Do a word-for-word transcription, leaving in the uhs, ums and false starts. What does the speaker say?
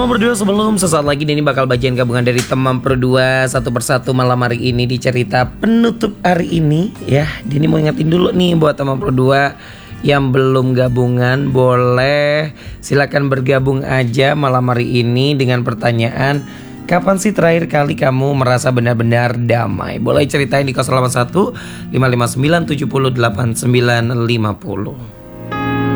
teman berdua, sebelum sesaat lagi Denny bakal bagian gabungan dari teman berdua satu persatu malam hari ini di cerita penutup hari ini ya. Denny mau ingetin dulu nih buat teman berdua yang belum gabungan, boleh silakan bergabung aja malam hari ini dengan pertanyaan, kapan sih terakhir kali kamu merasa benar-benar damai? Boleh ceritain di nol delapan satu lima lima sembilan tujuh nol delapan sembilan lima nol.